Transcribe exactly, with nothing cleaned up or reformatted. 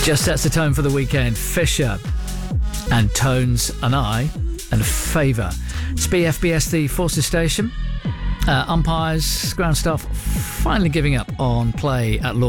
Just sets the tone for the weekend. Fisher and Tones and I and Favour. It's B F B S, the Forces Station. Uh, umpires, ground staff finally giving up on play at Lord.